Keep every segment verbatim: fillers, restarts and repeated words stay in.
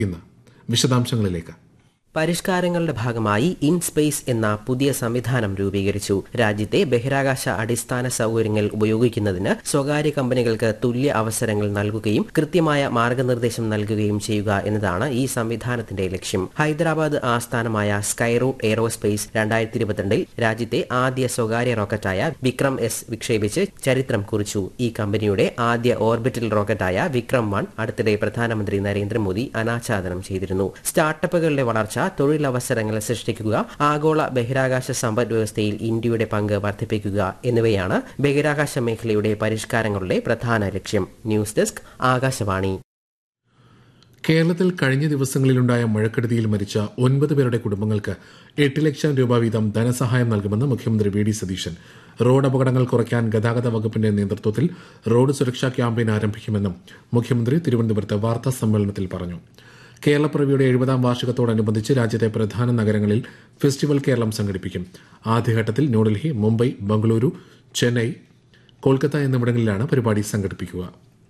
ഇന്ന് വിശദാംശങ്ങളിലേക്ക്. പരിഷ്കാരങ്ങളുടെ ഭാഗമായി ഇൻസ്പേസ് എന്ന പുതിയ സംവിധാനം രൂപീകരിച്ചു. രാജ്യത്തെ ബഹിരാകാശ അടിസ്ഥാന സൗകര്യങ്ങൾ ഉപയോഗിക്കുന്നതിന് സ്വകാര്യ കമ്പനികൾക്ക് തുല്യ അവസരങ്ങൾ നൽകുകയും കൃത്യമായ മാർഗനിർദ്ദേശം നൽകുകയും ചെയ്യുക എന്നതാണ് ഈ സംവിധാനത്തിന്റെ ലക്ഷ്യം. ഹൈദരാബാദ് ആസ്ഥാനമായ സ്കൈറൂട്ട് എയ്റോസ്പേസ് രണ്ടായിരത്തി ഇരുപത്തിരണ്ടിൽ രാജ്യത്തെ ആദ്യ സ്വകാര്യ റോക്കറ്റായ വിക്രം എസ് വിക്ഷേപിച്ച് ചരിത്രം കുറിച്ചു. ഈ കമ്പനിയുടെ ആദ്യ ഓർബിറ്റൽ റോക്കറ്റായ വിക്രം വൺ അടുത്തിടെ പ്രധാനമന്ത്രി നരേന്ദ്രമോദി അനാച്ഛാദനം ചെയ്തിരുന്നു. സ്റ്റാർട്ടപ്പുകളുടെ വളർച്ച, തൊഴിലവസരങ്ങൾ സൃഷ്ടിക്കുക, ആഗോള ബഹിരാകാശ സമ്പദ് വ്യവസ്ഥയിൽ ഇന്ത്യയുടെ പങ്ക് വർദ്ധിപ്പിക്കുക എന്നിവയാണ് ബഹിരാകാശ മേഖലയുടെ പരിഷ്കാരങ്ങളുടെ പ്രധാന ലക്ഷ്യം. News desk, Akashvani. കേരളത്തിൽ കഴിഞ്ഞ ദിവസങ്ങളിലുണ്ടായ മഴക്കെടുതിയിൽ മരിച്ച ഒൻപത് പേരുടെ കുടുംബങ്ങൾക്ക് എട്ട് ലക്ഷം രൂപ വീതം ധനസഹായം നൽകുമെന്ന് മുഖ്യമന്ത്രി വി ഡി സതീശൻ. റോഡ് അപകടങ്ങൾ കുറയ്ക്കാൻ ഗതാഗത വകുപ്പിന്റെ നേതൃത്വത്തിൽ റോഡ് സുരക്ഷാ ക്യാമ്പയിൻ ആരംഭിക്കുമെന്നും മുഖ്യമന്ത്രി തിരുവനന്തപുരത്ത് വാർത്താ സമ്മേളനത്തിൽ പറഞ്ഞു. കേരളപ്പിറവിയുടെ എഴുപതാം വാർഷികത്തോടനുബന്ധിച്ച് രാജ്യത്തെ പ്രധാന നഗരങ്ങളിൽ ഫെസ്റ്റിവൽ കേരളം സംഘടിപ്പിക്കും. ആദ്യഘട്ടത്തിൽ ന്യൂഡൽഹി, മുംബൈ, ബംഗളൂരു, ചെന്നൈ, കൊൽക്കത്ത എന്നിവിടങ്ങളിലാണ് പരിപാടി സംഘടിപ്പിക്കുക.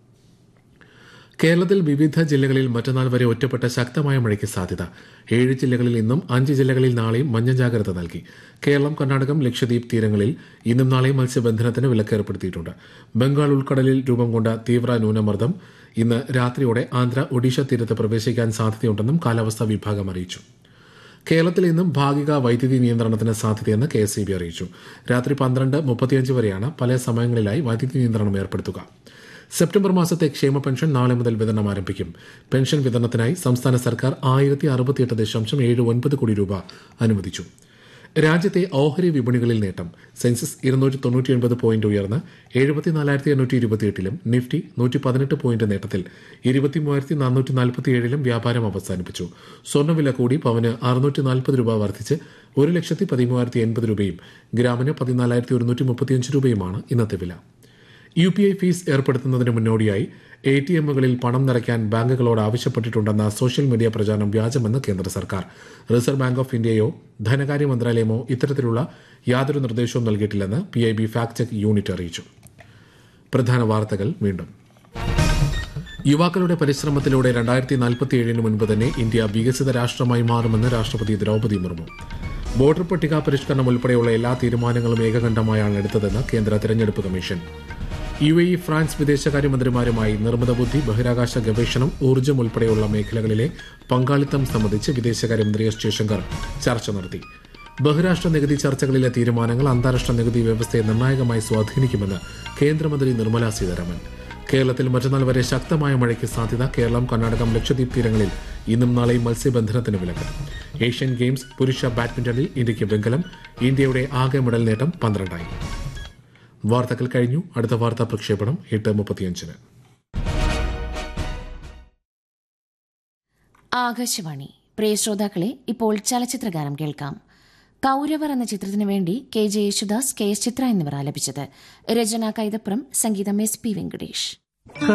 കേരളത്തിൽ വിവിധ ജില്ലകളിൽ മറ്റന്നാൾ വരെ ഒറ്റപ്പെട്ട ശക്തമായ മഴയ്ക്ക് സാധ്യത. ഏഴ് ജില്ലകളിൽ ഇന്നും അഞ്ച് ജില്ലകളിൽ നാളെയും മഞ്ഞ ജാഗ്രത നൽകി. കേരളം, കർണാടകം, ലക്ഷദ്വീപ് തീരങ്ങളിൽ ഇന്നും നാളെയും മത്സ്യബന്ധനത്തിന് വിലക്കേർപ്പെടുത്തിയിട്ടുണ്ട്. ബംഗാൾ ഉൾക്കടലിൽ രൂപം കൊണ്ട തീവ്ര ന്യൂനമർദ്ദം ഇന്ന് രാത്രിയോടെ ആന്ധ്ര, ഒഡീഷ തീരത്ത് പ്രവേശിക്കാൻ സാധ്യതയുണ്ടെന്നും കാലാവസ്ഥാ വിഭാഗം അറിയിച്ചു. കേരളത്തിൽ ഇന്നും ഭാഗിക വൈദ്യുതി നിയന്ത്രണത്തിന് സാധ്യതയെന്ന് കെ എസ് ഇ ബി അറിയിച്ചു. രാത്രി പന്ത്രണ്ട് മുപ്പത്തിയഞ്ച് വരെയാണ് പല സമയങ്ങളിലായി വൈദ്യുതി നിയന്ത്രണം ഏർപ്പെടുത്തുക. സെപ്റ്റംബർ മാസത്തെ ക്ഷേമ പെൻഷൻ നാളെ മുതൽ വിതരണം ആരംഭിക്കും. പെൻഷൻ വിതരണത്തിനായി സംസ്ഥാന സർക്കാർ ആയിരത്തി അറുപത്തിയെട്ട് ദശാംശം ഏഴ് ഒൻപത് കോടി രൂപ അനുവദിച്ചു. രാജ്യത്തെ ഓഹരി വിപണികളിൽ നേട്ടം. സെൻസസ് ഇരുന്നൂറ്റി തൊണ്ണൂറ്റി ഒൻപത് പോയിന്റ് ഉയർന്ന് എഴുപത്തിനാലായിരത്തി എണ്ണൂറ്റി ഇരുപത്തിയെട്ടിലും നിഫ്റ്റി നൂറ്റി പതിനെട്ട് പോയിന്റ് നേട്ടത്തിൽ ഇരുപത്തിമൂവായിരത്തി നാനൂറ്റി നാൽപ്പത്തിയേഴിലും വ്യാപാരം അവസാനിപ്പിച്ചു. സ്വർണ്ണവില കൂടി പവന് അറുന്നൂറ്റി നാൽപ്പത് രൂപ വർദ്ധിച്ച് ഒരു ലക്ഷത്തി പതിമൂവായിരത്തി എൺപത് രൂപയും ഗ്രാമിന് പതിനാലായിരത്തി ഒരുന്നൂറ്റി മുപ്പത്തിയഞ്ച് രൂപയുമാണ് ഇന്നത്തെ വില. യു പി ഐ ഫീസ് ഏർപ്പെടുത്തുന്നതിന് മുന്നോടിയായി എ ടി എമ്മുകളിൽ പണം നിറയ്ക്കാൻ ബാങ്കുകളോട് ആവശ്യപ്പെട്ടിട്ടുണ്ടെന്ന സോഷ്യൽ മീഡിയ പ്രചാരണം വ്യാജമെന്ന് കേന്ദ്ര സർക്കാർ. റിസർവ് ബാങ്ക് ഓഫ് ഇന്ത്യയോ ധനകാര്യ മന്ത്രാലയമോ ഇത്തരത്തിലുള്ള യാതൊരു നിർദ്ദേശവും നൽകിയിട്ടില്ലെന്ന് P I B fact check unit അറിയിച്ചു. പ്രധാന വാർത്തകൾ വീണ്ടും. യുവാക്കളുടെ പരിശ്രമത്തിലൂടെ രണ്ടായിരത്തി നാൽപ്പത്തിയേഴിന് മുൻപ് തന്നെ ഇന്ത്യ വികസിത രാഷ്ട്രമായി മാറുമെന്ന് രാഷ്ട്രപതി ദ്രൌപദി മുർമു. വോട്ടർ പട്ടിക പരിഷ്കരണം ഉൾപ്പെടെയുള്ള എല്ലാ തീരുമാനങ്ങളും ഏകകണ്ഠമായാണ് എടുത്തതെന്ന് കേന്ദ്ര തെരഞ്ഞെടുപ്പ് commission. U A E, France വിദേശകാര്യമന്ത്രിമാരുമായി നിർമ്മിത ബുദ്ധി, ബഹിരാകാശ ഗവേഷണം, ഊർജ്ജം ഉൾപ്പെടെയുള്ള മേഖലകളിലെ പങ്കാളിത്തം സംബന്ധിച്ച് വിദേശകാര്യമന്ത്രി എസ് ജയശങ്കർ ചർച്ച നടത്തി. ബഹുരാഷ്ട്ര നികുതി ചർച്ചകളിലെ തീരുമാനങ്ങൾ അന്താരാഷ്ട്ര നികുതി വ്യവസ്ഥയെ നിർണായകമായി സ്വാധീനിക്കുമെന്ന് കേന്ദ്രമന്ത്രി നിർമ്മലാ സീതാരാമൻ. കേരളത്തിൽ മറ്റന്നാൾ വരെ ശക്തമായ മഴയ്ക്ക് സാധ്യത. കേരളം, കർണാടകം, ലക്ഷദ്വീപ് തീരങ്ങളിൽ ഇന്നും നാളെയും മത്സ്യബന്ധനത്തിന് വിലക്ക്. ഏഷ്യൻ ഗെയിംസ് പുരുഷ ബാഡ്മിന്റണിൽ ഇന്ത്യയ്ക്ക് വെങ്കലം. ഇന്ത്യയുടെ ആകെ മെഡൽ നേട്ടം പന്ത്രണ്ടായി. വാർത്തകൾ കഴിഞ്ഞു. അടുത്ത വാർത്താ പ്രക്ഷേപണം എട്ട് മുപ്പത്തിയഞ്ചിന്. ആകാശവാണി. പ്രിയ ശ്രോതാക്കളെ, ഇപ്പോൾ ചലച്ചിത്രഗാനം കേൾക്കാം. കൌരവർ എന്ന ചിത്രത്തിനു വേണ്ടി K J Yesudas, K S ചിത്ര എന്നിവർ ആലപിച്ചത്. രചന കൈതപ്രം, സംഗീതം എസ് പി വെങ്കടേഷ്.